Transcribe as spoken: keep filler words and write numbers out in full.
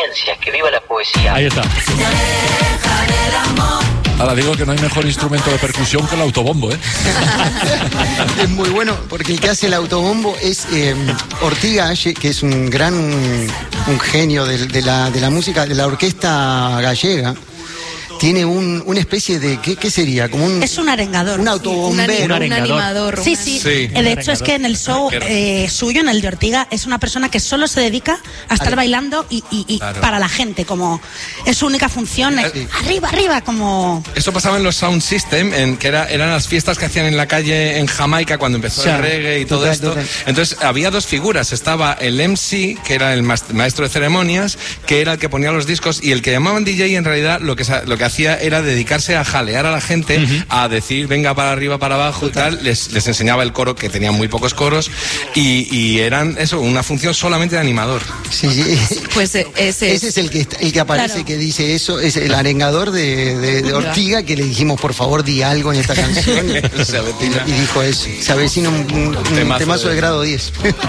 experiencia, que viva la poesía. Ahí está. Ahora digo que no hay mejor instrumento de percusión que el autobombo, ¿eh? Es muy bueno, porque el que hace el autobombo es eh, Ortiga, que es un gran un genio de, de, la, de la música, de la orquesta gallega. Tiene un, una especie de, ¿qué, qué sería? Como un, es un arengador. Un autobombero. Un, un animador. Sí, sí. sí. De hecho, es que en el show eh, suyo, en el de Ortiga, es una persona que solo se dedica a estar bailando y, y, y claro. para la gente, como es su única función, es, sí. arriba, arriba, como... Eso pasaba en los Sound System, en, que era, eran las fiestas que hacían en la calle en Jamaica cuando empezó sí. el reggae y todo total, esto. Total. Entonces, había dos figuras. Estaba el M C, que era el maestro de ceremonias, que era el que ponía los discos, y el que llamaban D J, en realidad, lo que, lo que hacía era dedicarse a jalear a la gente, uh-huh. a decir venga para arriba, para abajo y tal, les, les enseñaba el coro, que tenía muy pocos coros, y, y eran eso, una función solamente de animador. Sí, sí. Pues ese, ese es el que, el que aparece, claro. que dice eso, es el arengador de, de, de Ortiga, que le dijimos por favor di algo en esta canción, y, y dijo eso, se avecina un, un, un temazo de grado diez.